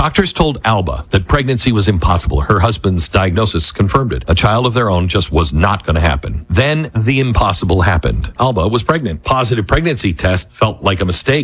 Doctors told Alba that pregnancy was impossible. Her husband's diagnosis confirmed it. A child of their own just was not going to happen. Then the impossible happened. Alba was pregnant. Positive pregnancy test felt like a mistake.